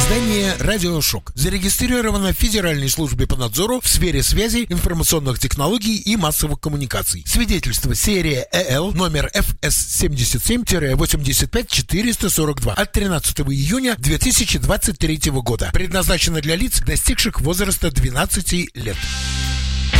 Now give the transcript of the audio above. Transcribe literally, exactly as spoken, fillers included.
Издание «Радиошок» зарегистрировано в Федеральной службе по надзору в сфере связи, информационных технологий и массовых коммуникаций. Свидетельство серия ЭЛ номер эф эс семьдесят семь восемьдесят пять четыреста сорок два от тринадцатого июня две тысячи двадцать третьего года. Предназначено для лиц, достигших возраста двенадцати лет.